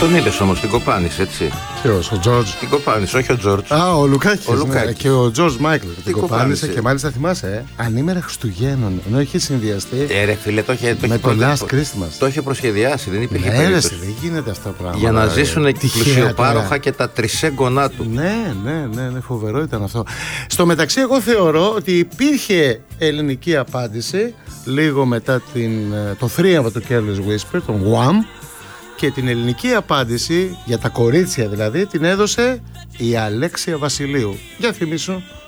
Τον είδες όμως, την κοπάνης, έτσι. Ποιος, ο Τζορτζ? Την κοπάνης, όχι ο Τζορτζ. Α, ο Λουκάκης. Ναι. Και ο Τζορτζ Μάικλ. Την κοπάνησε κοπάνησε. και μάλιστα θυμάσαι, ανήμερα Χριστουγέννων. Ενώ είχε συνδυαστεί Ρε φίλε, με το Last Christmas. Το είχε προσχεδιάσει, δεν υπήρχε Ναι, περίπτωση. δεν γίνεται αυτό το πράγμα. Για να ζήσουν τυχαία πλουσιοπάροχα τώρα. και τα τρισέγγονά του. Ναι, φοβερό ήταν αυτό. Στο μεταξύ, εγώ θεωρώ ότι υπήρχε ελληνική απάντηση λίγο μετά το θρίαμβο του Careless Whisper, τον Wham, και την ελληνική απάντηση για τα κορίτσια δηλαδή την έδωσε η Αλέξια Βασιλείου. Για θυμίσου.